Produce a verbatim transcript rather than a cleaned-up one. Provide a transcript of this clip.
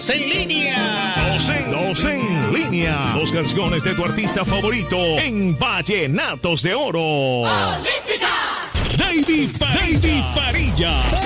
En línea. Dos en, dos en línea. Dos canciones de tu artista favorito en Vallenatos de Oro. Olímpica. David Parilla. David Parilla.